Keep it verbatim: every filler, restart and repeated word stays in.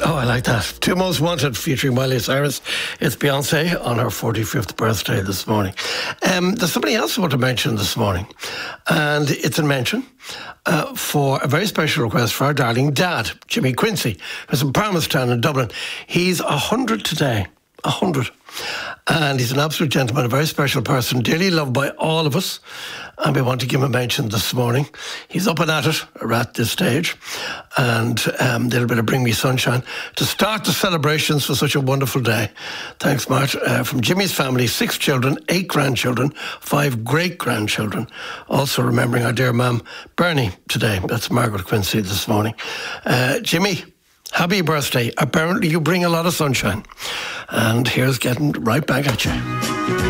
Oh, I like that. Two Most Wanted featuring Miley Cyrus. It's Beyonce on her forty-fifth birthday this morning. Um, there's somebody else I want to mention this morning, and it's a mention uh, for a very special request for our darling dad, Jimmy Quincy, who's in Palmerstown in Dublin. He's one hundred today. one hundred. And he's an absolute gentleman, a very special person, dearly loved by all of us. And we want to give him a mention this morning. He's up and at it at this stage. And um, a little bit of Bring Me Sunshine to start the celebrations for such a wonderful day. Thanks, Mart. Uh, from Jimmy's family, six children, eight grandchildren, five great-grandchildren. Also remembering our dear mum, Bernie, today. That's Margaret Quincy this morning. Uh, Jimmy, happy birthday. Apparently you bring a lot of sunshine. And here's getting right back at you.